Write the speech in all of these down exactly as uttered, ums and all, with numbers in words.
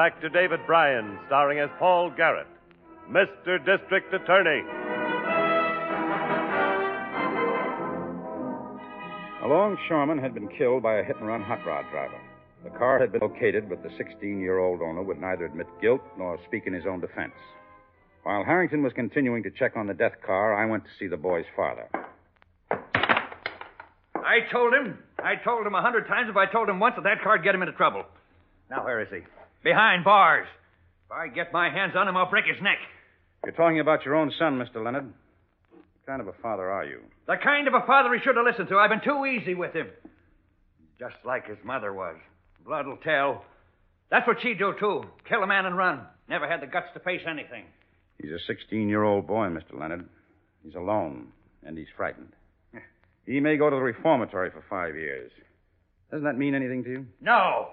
Back to David Bryan, starring as Paul Garrett, Mister District Attorney. A longshoreman had been killed by a hit-and-run hot rod driver. The car had been located, but the sixteen-year-old owner would neither admit guilt nor speak in his own defense. While Harrington was continuing to check on the death car, I went to see the boy's father. I told him. I told him a hundred times if I told him once that that car'd get him into trouble. Now, where is he? Behind bars. If I get my hands on him, I'll break his neck. You're talking about your own son, Mister Leonard. What kind of a father are you? The kind of a father he should have listened to. I've been too easy with him. Just like his mother was. Blood'll tell. That's what she'd do, too. Kill a man and run. Never had the guts to face anything. He's a sixteen-year-old boy, Mister Leonard. He's alone, and he's frightened. He may go to the reformatory for five years. Doesn't that mean anything to you? No.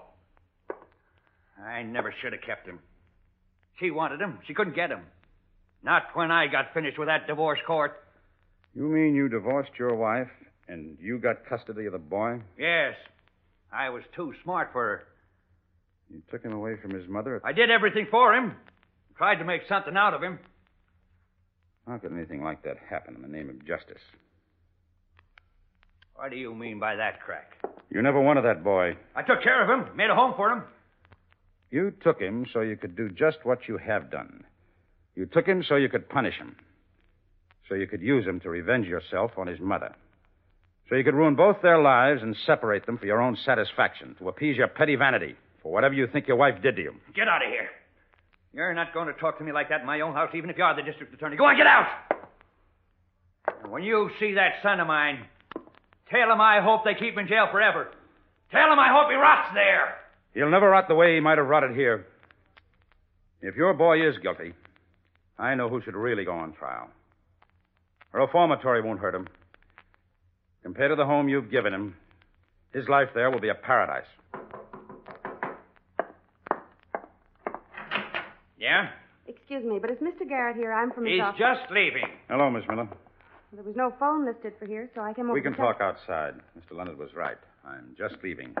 I never should have kept him. She wanted him. She couldn't get him. Not when I got finished with that divorce court. You mean you divorced your wife, and you got custody of the boy? Yes. I was too smart for her. You took him away from his mother? I did everything for him. Tried to make something out of him. How could anything like that happen in the name of justice? What do you mean by that, Crack? You never wanted that boy. I took care of him, made a home for him. You took him so you could do just what you have done. You took him so you could punish him. So you could use him to revenge yourself on his mother. So you could ruin both their lives and separate them for your own satisfaction, to appease your petty vanity, for whatever you think your wife did to you. Get out of here. You're not going to talk to me like that in my own house, even if you are the district attorney. Go on, get out! And when you see that son of mine, tell him I hope they keep him in jail forever. Tell him I hope he rots there. He'll never rot the way he might have rotted here. If your boy is guilty, I know who should really go on trial. A reformatory won't hurt him. Compared to the home you've given him, his life there will be a paradise. Yeah? Excuse me, but is Mister Garrett here? I'm from his He's office. just leaving. Hello, Miss Miller. There was no phone listed for here, so I came over We can to tell- talk outside. Mister Leonard was right. I'm just leaving.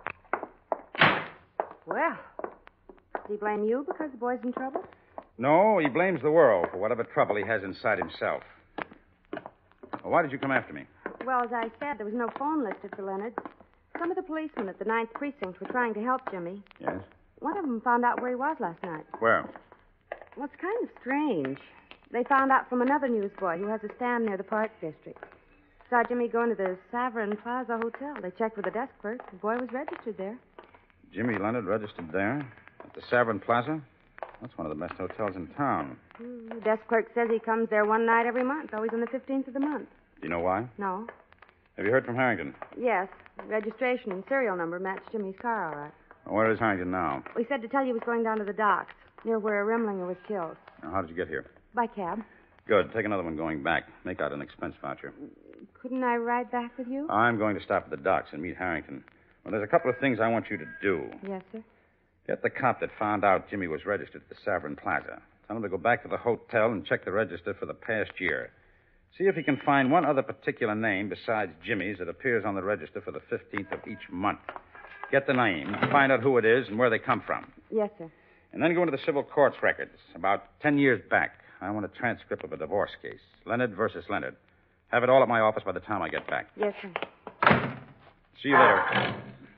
Well, does he blame you because the boy's in trouble? No, he blames the world for whatever trouble he has inside himself. Well, why did you come after me? Well, as I said, there was no phone listed for Leonard. Some of the policemen at the ninth Precinct were trying to help Jimmy. Yes? One of them found out where he was last night. Where? Well, it's kind of strange. They found out from another newsboy who has a stand near the Park District. Saw Jimmy going to the Savern Plaza Hotel. They checked with the desk clerk. The boy was registered there. Jimmy Leonard registered there? At the Savern Plaza? That's one of the best hotels in town. Hmm, the desk clerk says he comes there one night every month, always on the fifteenth of the month. Do you know why? No. Have you heard from Harrington? Yes. Registration and serial number match Jimmy's car, all right. Well, where is Harrington now? We said to tell you he was going down to the docks, near where Rimlinger was killed. Now, how did you get here? By cab. Good. Take another one going back. Make out an expense voucher. Couldn't I ride back with you? I'm going to stop at the docks and meet Harrington. Well, there's a couple of things I want you to do. Yes, sir. Get the cop that found out Jimmy was registered at the Savern Plaza. Tell him to go back to the hotel and check the register for the past year. See if he can find one other particular name besides Jimmy's that appears on the register for the fifteenth of each month. Get the name, find out who it is and where they come from. Yes, sir. And then go into the civil courts records. About ten years back, I want a transcript of a divorce case. Leonard versus Leonard. Have it all at my office by the time I get back. Yes, sir. See you later.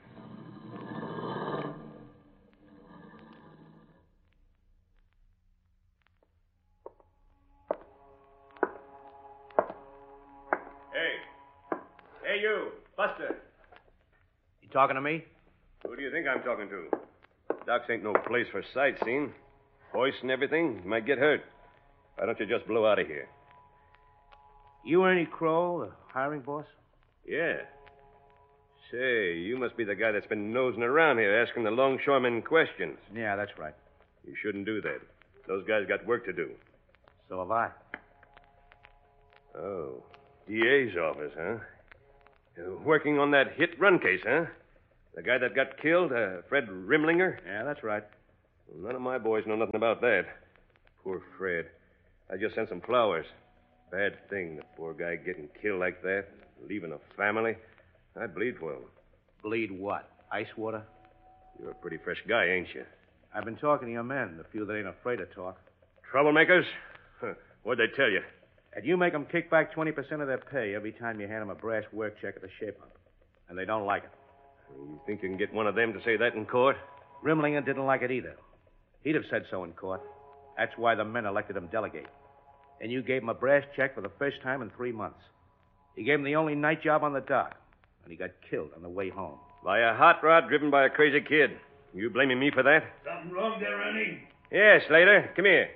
Hey. Hey, you. Buster. You talking to me? Who do you think I'm talking to? Docks ain't no place for sightseeing. Voice and everything. You might get hurt. Why don't you just blow out of here? You Ernie Crow, the hiring boss? Yeah. Say, you must be the guy that's been nosing around here asking the longshoremen questions. Yeah, that's right. You shouldn't do that. Those guys got work to do. So have I. Oh, D A's office, huh? Uh, working on that hit-run case, huh? The guy that got killed, uh, Fred Rimlinger? Yeah, that's right. Well, none of my boys know nothing about that. Poor Fred. I just sent some flowers. Bad thing, the poor guy getting killed like that, leaving a family. I'd bleed for him. Bleed what? Ice water? You're a pretty fresh guy, ain't you? I've been talking to your men, the few that ain't afraid to talk. Troublemakers? Huh. What'd they tell you? And you make 'em kick back twenty percent of their pay every time you hand 'em a brass work check at the shape-up. And they don't like it. You think you can get one of them to say that in court? Rimlinger didn't like it either. He'd have said so in court. That's why the men elected him delegate. And you gave him a brass check for the first time in three months. You gave him the only night job on the dock. And he got killed on the way home. By a hot rod driven by a crazy kid. You blaming me for that? Something wrong there, Ernie? Yes, Slater. Come here.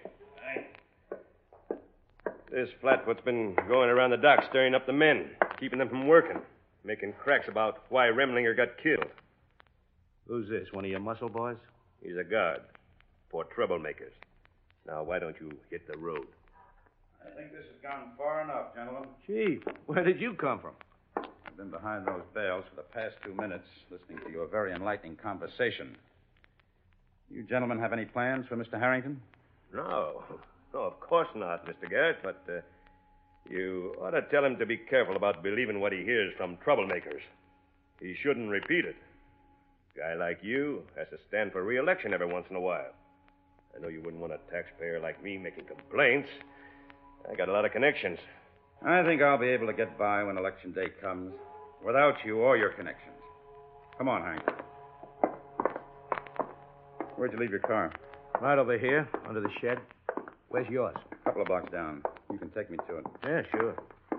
This flatfoot's been going around the dock stirring up the men, keeping them from working, making cracks about why Remlinger got killed. Who's this, one of your muscle boys? He's a guard for troublemakers. Now, why don't you hit the road? I think this has gone far enough, gentlemen. Chief, where did you come from? I've been behind those bales for the past two minutes, listening to your very enlightening conversation. You gentlemen have any plans for Mister Harrington? No. No, of course not, Mister Garrett, but uh, you ought to tell him to be careful about believing what he hears from troublemakers. He shouldn't repeat it. A guy like you has to stand for re-election every once in a while. I know you wouldn't want a taxpayer like me making complaints. I got a lot of connections. I think I'll be able to get by when election day comes, without you or your connections. Come on, Harrington. Where'd you leave your car? Right over here, under the shed. Where's yours? A couple of blocks down. You can take me to it. Yeah, sure.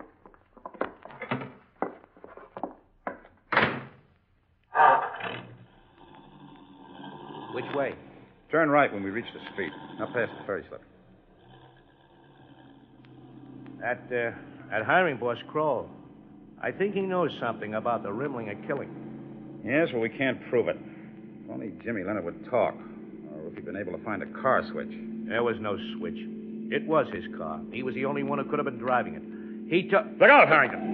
Which way? Turn right when we reach the street, up past the ferry slip. That, uh, that hiring boss, Kroll. I think he knows something about the Rimlinger killing. Yes, well, we can't prove it. If only Jimmy Leonard would talk, or if he'd been able to find a car switch. There was no switch. It was his car. He was the only one who could have been driving it. He took... Look out, Harrington!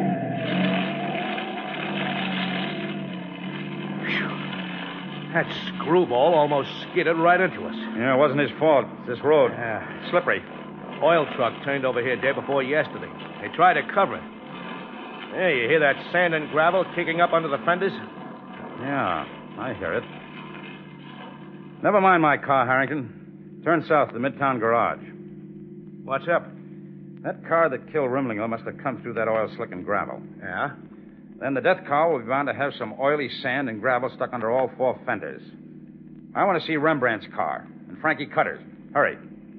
That screwball almost skidded right into us. Yeah, it wasn't his fault. It's this road. Yeah. Slippery. Oil truck turned over here day before yesterday. They tried to cover it. Yeah, you hear that sand and gravel kicking up under the fenders? Yeah, I hear it. Never mind my car, Harrington. Turn south to the Midtown garage. What's up? That car that killed Rimlinger must have come through that oil slick and gravel. Yeah? Then the death car will be bound to have some oily sand and gravel stuck under all four fenders. I want to see Rembrandt's car and Frankie Cutter's. Hurry.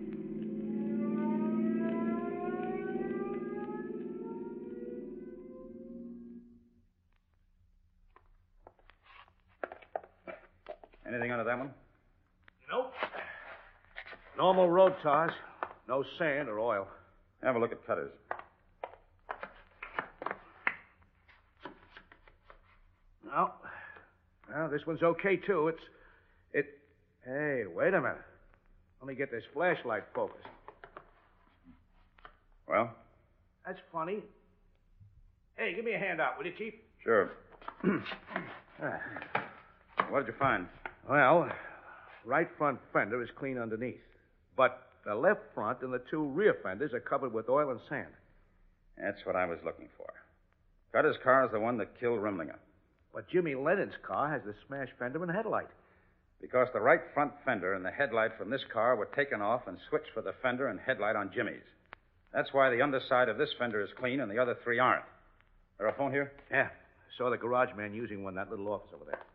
Anything under that one? Nope. Normal road tars. No sand or oil. Have a look at Cutter's. No. Well, this one's okay, too. It's... It... Hey, wait a minute. Let me get this flashlight focused. Well? That's funny. Hey, give me a hand out, will you, Chief? Sure. Ah. What did you find? Well, right front fender is clean underneath. But the left front and the two rear fenders are covered with oil and sand. That's what I was looking for. Cutter's car is the one that killed Rimlinger. But Jimmy Lennon's car has the smashed fender and headlight. Because the right front fender and the headlight from this car were taken off and switched for the fender and headlight on Jimmy's. That's why the underside of this fender is clean and the other three aren't. There a phone here? Yeah. I saw the garage man using one in that little office over there.